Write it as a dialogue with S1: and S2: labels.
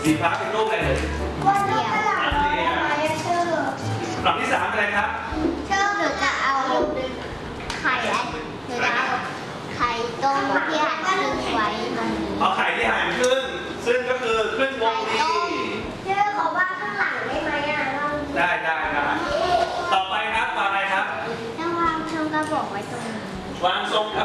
S1: สีฟ้าเป็นรูปอะไรเลย
S2: วันเดียวชื่อก
S1: ล่องที่3อะไรครับ
S2: ชื่อหนูจะเอาไข่และหนูจะเอาไข่ต้มที่หั่นครึ่งไว้ตรงนี้
S1: เอาไข่ที่หั่นขึ้นซึ่งก็คือขึ้นวงรี
S2: ชื่อเขาว่าข้างหลังได้ไหมอ่ะ
S1: ได้ต่อไปครับวางอะไรครับ
S2: ต้องวางช่องกระบอกไว้ตรงนี้
S1: วางทรงกระ